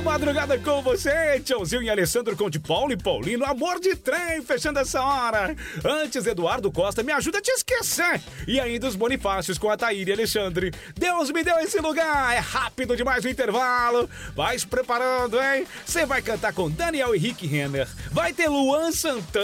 Madrugada com você, Tchãozinho e Alessandro com de Paulo e Paulino, amor de trem, fechando essa hora. Antes, Eduardo Costa, me ajuda a te esquecer. E ainda os Bonifácios com a Taíra e Alexandre. Deus me deu esse lugar, é rápido demais o intervalo. Vai se preparando, hein? Você vai cantar com Daniel e Rick Renner. Vai ter Luan Santana.